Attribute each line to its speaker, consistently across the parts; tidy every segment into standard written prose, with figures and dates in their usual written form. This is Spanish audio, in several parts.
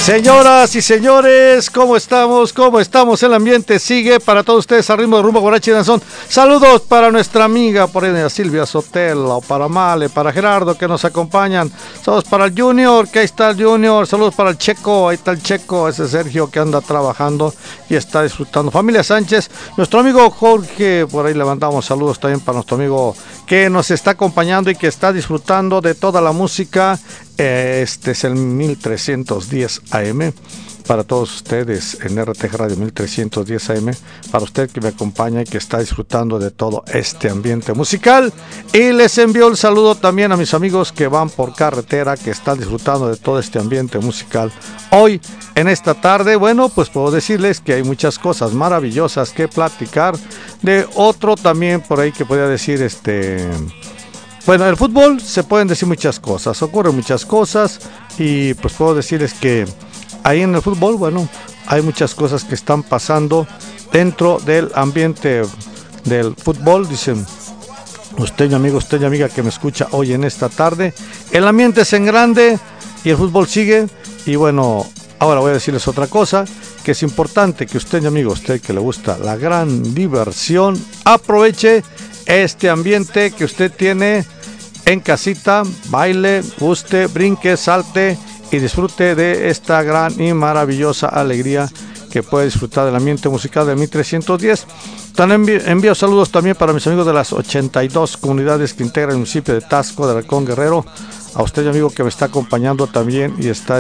Speaker 1: Señoras y señores, ¿cómo estamos? ¿Cómo estamos? El ambiente sigue para todos ustedes al ritmo de rumba, guaracha y danzón. Saludos para nuestra amiga por ahí, Silvia Sotelo, para Male, para Gerardo que nos acompañan. Saludos para el Junior, que ahí está el Junior. Saludos para el Checo, ahí está el Checo, ese Sergio que anda trabajando y está disfrutando. Familia Sánchez, nuestro amigo Jorge, por ahí le mandamos saludos también para nuestro amigo que nos está acompañando y que está disfrutando de toda la música. Este es el 1310 AM para todos ustedes en RTG Radio 1310 AM, para usted que me acompaña y que está disfrutando de todo este ambiente musical. Y les envío el saludo también a mis amigos que van por carretera, que están disfrutando de todo este ambiente musical. Hoy, en esta tarde, bueno, pues puedo decirles que hay muchas cosas maravillosas que platicar. De otro también por ahí que podría decir bueno, el fútbol se pueden decir muchas cosas, ocurren muchas cosas y pues puedo decirles que ahí en el fútbol, bueno, hay muchas cosas que están pasando dentro del ambiente del fútbol. Dicen, usted mi amigo, usted mi amiga que me escucha hoy en esta tarde, el ambiente es en grande y el fútbol sigue. Y bueno, ahora voy a decirles otra cosa, que es importante que usted mi amigo, usted que le gusta la gran diversión, aproveche este ambiente que usted tiene en casita, baile, guste, brinque, salte y disfrute de esta gran y maravillosa alegría que puede disfrutar del ambiente musical de 1310. También envío saludos también para mis amigos de las 82 comunidades que integran el municipio de Taxco, de Halcón Guerrero. A usted, mi amigo, que me está acompañando también y está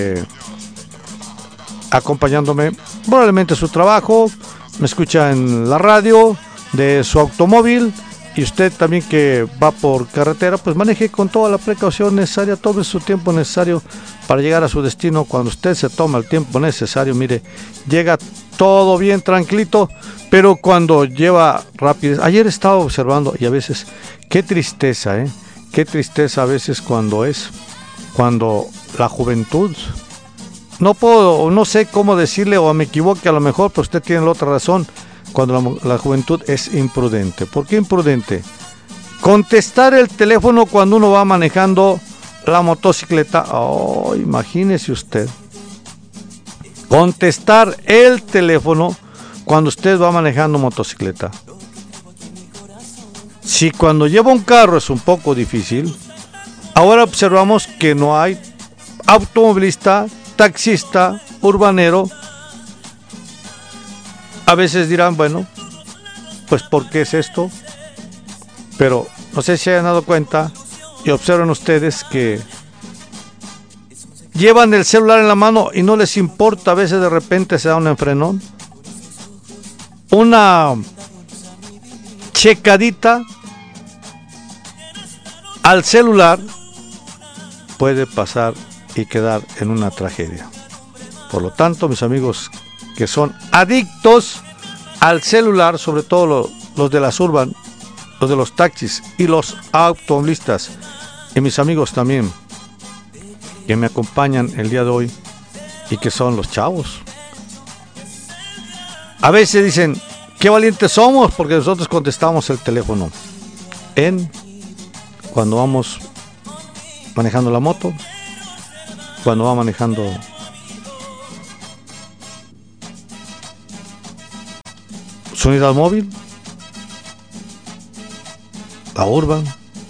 Speaker 1: acompañándome probablemente su trabajo, me escucha en la radio de su automóvil. Y usted también que va por carretera, pues maneje con toda la precaución necesaria, tome su tiempo necesario para llegar a su destino. Cuando usted se toma el tiempo necesario, mire, llega todo bien tranquilito, pero cuando lleva rapidez, ayer estaba observando y a veces, qué tristeza a veces cuando la juventud, no sé cómo decirle o me equivoque a lo mejor, pero usted tiene la otra razón. Cuando la juventud es imprudente. ¿Por qué imprudente? Contestar el teléfono cuando uno va manejando la motocicleta. Oh, imagínese usted. Contestar el teléfono cuando usted va manejando motocicleta. Si cuando lleva un carro es un poco difícil, ahora observamos que no hay automovilista, taxista, urbanero. A veces dirán, bueno, pues ¿por qué es esto? Pero no sé si se hayan dado cuenta y observen ustedes que llevan el celular en la mano y no les importa, a veces de repente se da un enfrenón. Una checadita al celular puede pasar y quedar en una tragedia. Por lo tanto, mis amigos que son adictos al celular, sobre todo los de las urban, los de los taxis y los automovilistas, y mis amigos también que me acompañan el día de hoy y que son los chavos. A veces dicen, qué valientes somos porque nosotros contestamos el teléfono cuando vamos manejando la moto, cuando va manejando su unidad móvil, la urban.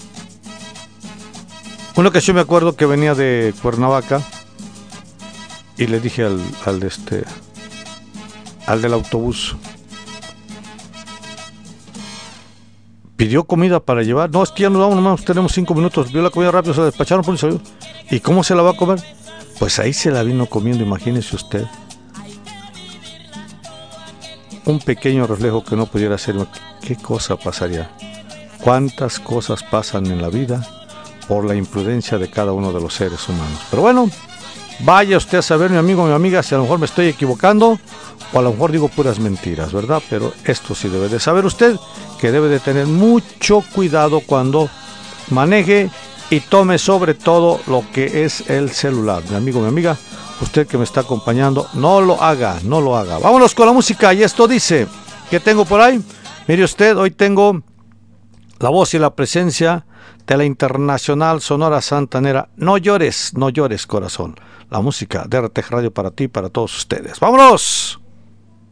Speaker 1: Una ocasión me acuerdo que venía de Cuernavaca y le dije al del autobús, pidió comida para llevar. No, es que ya nos vamos, nomás tenemos 5 minutos. Vio la comida rápido, se la despacharon por el salió. ¿Y cómo se la va a comer? Pues ahí se la vino comiendo, imagínese usted. Un pequeño reflejo que no pudiera ser, ¿qué cosa pasaría? ¿Cuántas cosas pasan en la vida por la imprudencia de cada uno de los seres humanos? Pero bueno, vaya usted a saber, mi amigo, mi amiga, si a lo mejor me estoy equivocando o a lo mejor digo puras mentiras, ¿verdad? Pero esto sí debe de saber usted, que debe de tener mucho cuidado cuando maneje y tome sobre todo lo que es el celular. Mi amigo, mi amiga, usted que me está acompañando, no lo haga. Vámonos con la música y esto dice, ¿qué tengo por ahí? Mire usted, hoy tengo la voz y la presencia de la Internacional Sonora Santanera. No llores, no llores, corazón. La música de RTG Radio para ti, para todos ustedes. ¡Vámonos!